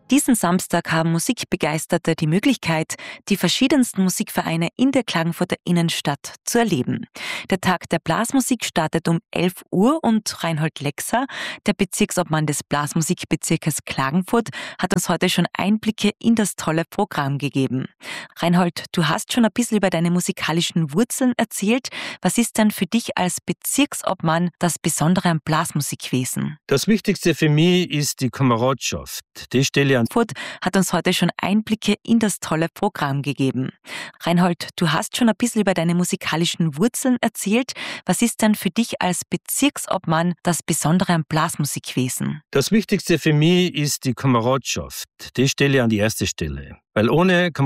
Diesen Samstag haben Musikbegeisterte die Möglichkeit, die verschiedensten Musikvereine in der Klagenfurter Innenstadt zu erleben. Der Tag der Blasmusik startet um 11 Uhr und Reinhold Lexer, der Bezirksobmann des Blasmusikbezirkes Klagenfurt, hat uns heute schon Einblicke in das tolle Programm gegeben. Reinhold, du hast schon ein bisschen über deine musikalischen Wurzeln erzählt. Was ist denn für dich als Bezirksobmann das Besondere am Blasmusikwesen? Das Wichtigste für mich ist die Kameradschaft. Die stelle ich an. Furt hat uns heute schon Einblicke in das tolle Programm gegeben. Reinhold, du hast schon ein bisschen über deine musikalischen Wurzeln erzählt. Was ist denn für dich als Bezirksobmann das Besondere am Blasmusikwesen? Das Wichtigste für mich ist die Kameradschaft. Die stelle ich an die erste Stelle. Weil ohne